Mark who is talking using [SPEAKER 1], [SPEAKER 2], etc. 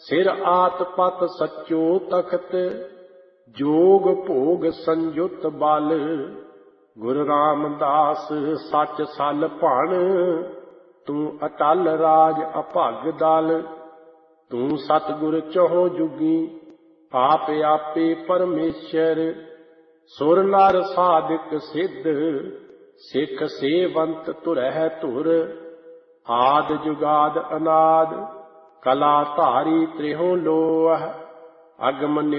[SPEAKER 1] ਸਿਰ ਆਤ ਪਤ ਸੱਚੋ ਤਖਤ, ਜੋਗ ਭੋਗ ਸੰਯੁਤ ਬਲ। ਗੁਰੂ ਰਾਮਦਾਸ ਸੱਚ ਸਲ ਭਣ, ਤੂੰ ਅਟਲ ਰਾਜ ਅਭਗ ਦਲ। ਤੂੰ ਸਤਿਗੁਰ ਚਹੁ ਜੁਗੀ, ਆਪ ਆਪੇ ਪਰਮੇਸ਼ਰ। ਸੁਰ ਨਰ ਸਾਧਿਕ ਸਿੱਧ, ਸਿੱਖ ਸੇਵੰਤ ਧੁਰਹਿ ਧੁਰ। ਆਦਿ ਜੁਗਾਦ ਅਨਾਦ, ਕਲਾ ਧਾਰੀ ਤ੍ਰਿਹੋ ਲੋਹ। ਅਗਮ